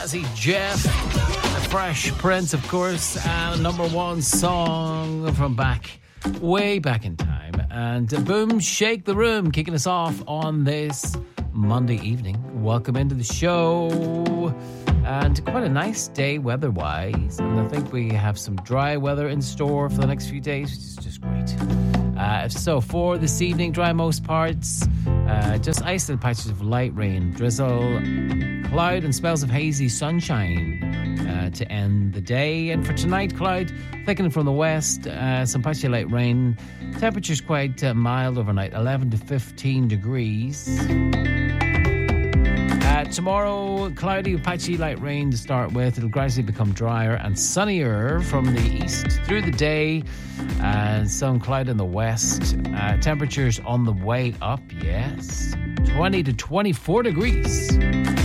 Jazzy Jeff, the Fresh Prince, of course, and number one song from way back in time. And boom, shake the room, kicking us off on this Monday evening. Welcome into the show. And quite a nice day weather-wise. And I think we have some dry weather in store for the next few days, which is just great. So for this evening, dry most parts. Just isolated patches of light rain, drizzle, cloud and spells of hazy sunshine to end the day. And for tonight, cloud thickening from the west, some patchy light rain. Temperatures quite mild overnight, 11 to 15 degrees. Tomorrow, cloudy with patchy light rain to start with. It'll gradually become drier and sunnier from the east through the day. And some cloud in the west. Temperatures on the way up, yes. 20 to 24 degrees.